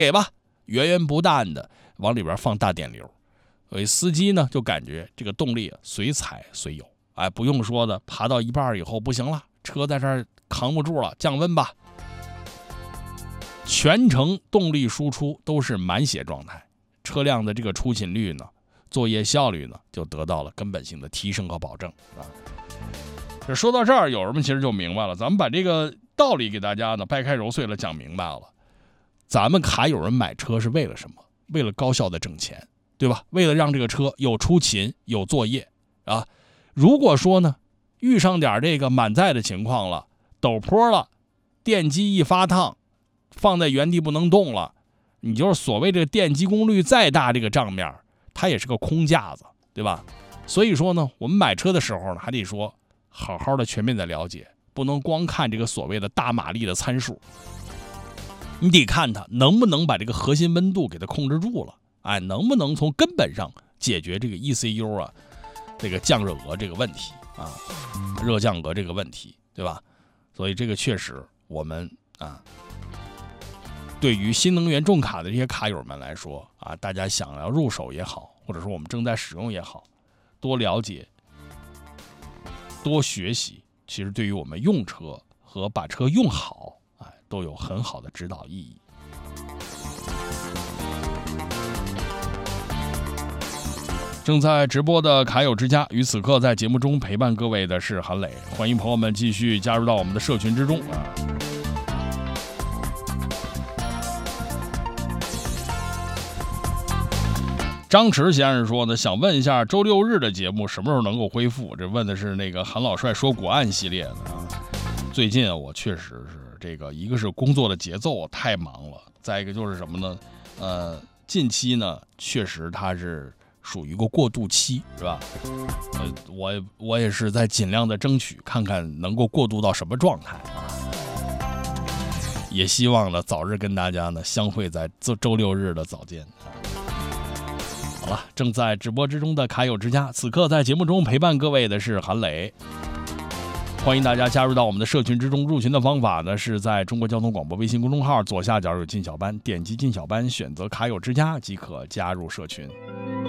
给吧，源源不断的往里边放大电流，所以司机呢就感觉这个动力随踩随有，不用说的，爬到一半以后不行了，车在这儿扛不住了，降温吧。全程动力输出都是满血状态，车辆的这个出勤率呢，作业效率呢就得到了根本性的提升和保证啊。这说到这儿，有人们其实就明白了，咱们把这个道理给大家呢掰开揉碎了讲明白了。咱们卡友人买车是为了什么？为了高效的挣钱，对吧？为了让这个车有出勤有作业啊。如果说呢遇上点这个满载的情况了，陡坡了，电机一发烫，放在原地不能动了，你就是所谓这个电机功率再大，这个账面它也是个空架子，对吧？所以说呢，我们买车的时候呢，还得说好好的全面的了解，不能光看这个所谓的大马力的参数，你得看它能不能把这个核心温度给它控制住了，能不能从根本上解决这个 ECU 这个降热额这个问题热降额这个问题，对吧？所以这个确实我们对于新能源重卡的这些卡友们来说大家想要入手也好，或者说我们正在使用也好，多了解多学习，其实对于我们用车和把车用好都有很好的指导意义。正在直播的卡友之家，于此刻在节目中陪伴各位的是韩磊，欢迎朋友们继续加入到我们的社群之中张弛先生说呢，想问一下周六日的节目什么时候能够恢复？这问的是那个韩老帅说国案系列的最近我确实是这个，一个是工作的节奏太忙了，再一个就是什么呢？近期呢，确实它是属于一个过渡期，是吧？我也是在尽量的争取，看看能够过渡到什么状态也希望呢早日跟大家呢相会在周六日的早间。好了，正在直播之中的卡友之家，此刻在节目中陪伴各位的是韩磊。欢迎大家加入到我们的社群之中，入群的方法呢是在中国交通广播微信公众号左下角有进小班，点击进小班，选择卡友之家即可加入社群。